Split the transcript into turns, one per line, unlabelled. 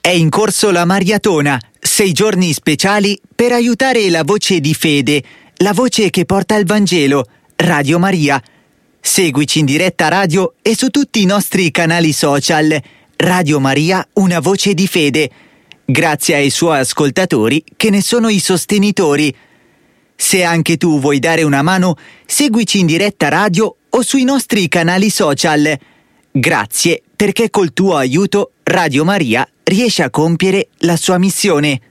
È in corso la Mariatona, 6 giorni speciali per aiutare la voce di fede, la voce che porta il Vangelo, Radio Maria. Seguici in diretta radio e su tutti i nostri canali social. Radio Maria, una voce di fede. Grazie ai suoi ascoltatori che ne sono i sostenitori. Se anche tu vuoi dare una mano, seguici in diretta radio o sui nostri canali social. Grazie perché col tuo aiuto Radio Maria riesce a compiere la sua missione.